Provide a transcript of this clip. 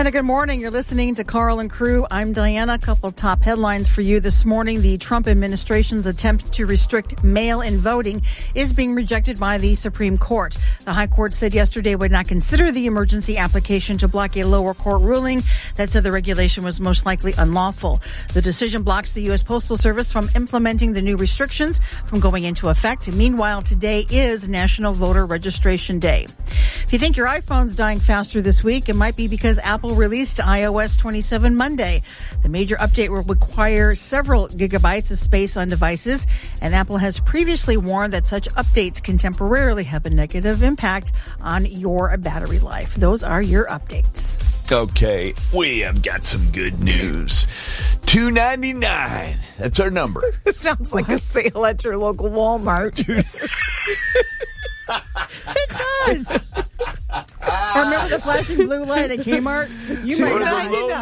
And a good morning. You're listening to Carl and Crew. I'm Diana. A couple top headlines for you this morning. The Trump administration's attempt to restrict mail-in voting is being rejected by the Supreme Court. The High Court said yesterday would not consider the emergency application to block a lower court ruling that said the regulation was most likely unlawful. The decision blocks the U.S. Postal Service from implementing the new restrictions from going into effect. Meanwhile, today is National Voter Registration Day. If you think your iPhone's dying faster this week, it might be because Apple released iOS 27 Monday. The major update will require several gigabytes of space on devices, and Apple has previously warned that such updates can temporarily have a negative impact on your battery life. Those are your updates. Okay, we have got some good news. $2.99. That's our number. It sounds like a sale at your local Walmart. It does. Or remember the flashing blue light at Kmart? You might not.